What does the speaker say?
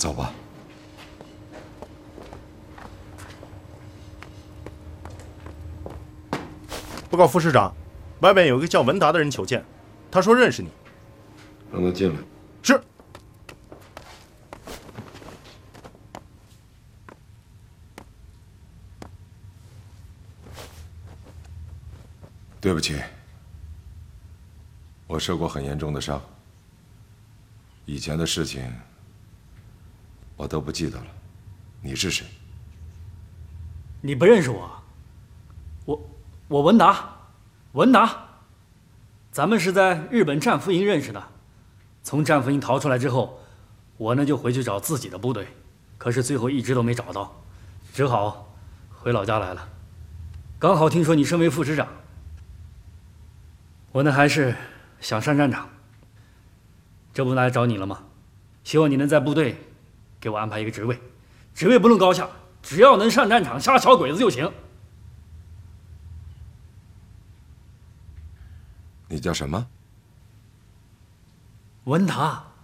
走吧。 报告副市长，外面有一个叫文达的人求见，他说认识你。 让他进来。 是。 对不起，我受过很严重的伤，以前的事情我都不记得了。你是谁？ 你不认识我？我文达，咱们是在日本战俘营认识的。从战俘营逃出来之后，我呢就回去找自己的部队，可是最后一直都没找到，只好回老家来了。刚好听说你身为副师长，我呢还是想上战场，这不来找你了吗？希望你能在部队给我安排一个职位，职位不论高下，只要能上战场杀小鬼子就行。 你叫什么？ 文达。